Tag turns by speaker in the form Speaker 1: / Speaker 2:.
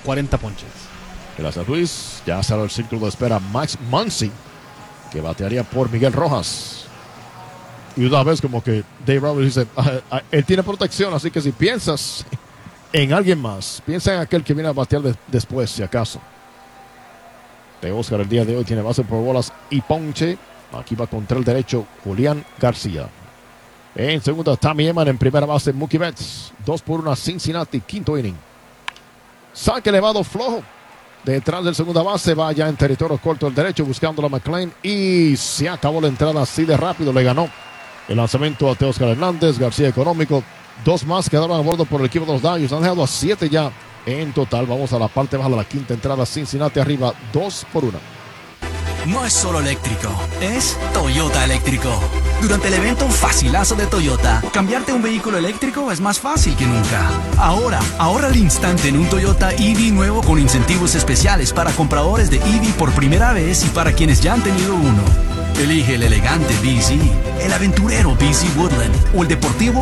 Speaker 1: 40 ponches.
Speaker 2: Gracias, Luis. Ya cerró el círculo de espera Max Muncy, que batearía por Miguel Rojas. Y una vez como que Dave Roberts dice, él tiene protección, así que si piensas en alguien más, piensa en aquel que viene a batear después, si acaso. De Oscar el día de hoy tiene base por bolas y ponche. Aquí va contra el derecho Julián García. En segunda, Tommy Edman. En primera base, Mookie Betts. 2-1 Cincinnati, quinto inning. Saque elevado flojo. Detrás del segunda base, va ya en territorio corto el derecho, buscando a McLean. Y se acabó la entrada así de rápido. Le ganó el lanzamiento a Teóscar Hernández. García económico. 2 más quedaron a bordo por el equipo de los Dodgers. Han dejado a 7 ya en total. Vamos a la parte baja de la quinta entrada. Cincinnati arriba 2-1.
Speaker 3: No es solo eléctrico, es Toyota eléctrico. Durante el evento Facilazo de Toyota, cambiarte a un vehículo eléctrico es más fácil que nunca. Ahora, ahorra al instante en un Toyota EV nuevo con incentivos especiales para compradores de EV por primera vez y para quienes ya han tenido uno. Elige el elegante BZ, el aventurero BZ Woodland o el deportivo